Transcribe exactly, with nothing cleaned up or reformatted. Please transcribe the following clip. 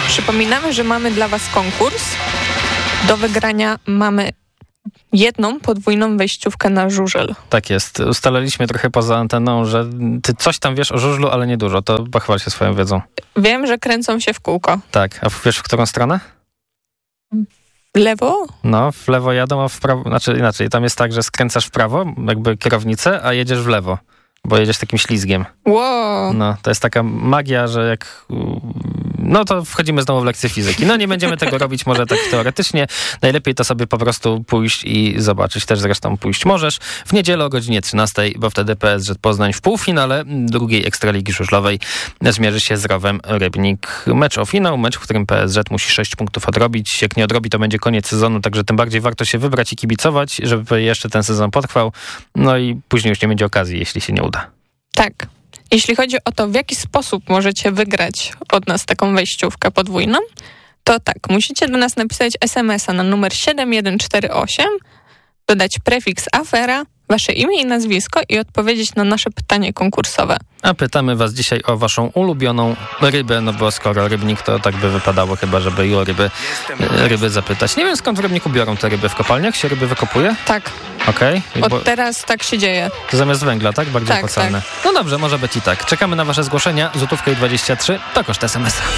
Przypominamy, że mamy dla Was konkurs. Do wygrania mamy jedną podwójną wejściówkę na żużel. Tak jest. Ustaliliśmy trochę poza anteną, że ty coś tam wiesz o żużlu, ale nie dużo. To pochwal się swoją wiedzą. Wiem, że kręcą się w kółko. Tak. A wiesz w którą stronę? W lewo? No, w lewo jadą, a w prawo... Znaczy inaczej, tam jest tak, że skręcasz w prawo, jakby kierownicę, a jedziesz w lewo. Bo jedziesz takim ślizgiem. Wow. No, to jest taka magia, że jak... No to wchodzimy znowu w lekcję fizyki. No nie będziemy tego robić może tak teoretycznie. Najlepiej to sobie po prostu pójść i zobaczyć. Też zresztą pójść możesz. W niedzielę o godzinie trzynastej, bo wtedy P S Z Poznań w półfinale drugiej Ekstraligi Żużlowej zmierzy się z Rowem Rybnik. Mecz o finał, mecz, w którym P S Z musi sześć punktów odrobić. Jak nie odrobi, to będzie koniec sezonu, także tym bardziej warto się wybrać i kibicować, żeby jeszcze ten sezon potrwał. No i później już nie będzie okazji, jeśli się nie uda. Tak. Jeśli chodzi o to, w jaki sposób możecie wygrać od nas taką wejściówkę podwójną, to tak, musicie do nas napisać es em es a na numer siedem jeden cztery osiem, dodać prefiks afera, wasze imię i nazwisko i odpowiedzieć na nasze pytanie konkursowe. A pytamy was dzisiaj o waszą ulubioną rybę, no bo skoro Rybnik, to tak by wypadało chyba, żeby i o ryby, ryby zapytać. Nie wiem, skąd w Rybniku biorą te ryby. W kopalniach się ryby wykopuje? Tak. Okej. Okay. Od bo... teraz tak się dzieje. Zamiast węgla, tak? Bardziej tak, opłacalne. Tak. No dobrze, może być i tak. Czekamy na wasze zgłoszenia. Złotówka i dwadzieścia trzy to koszt es em es a.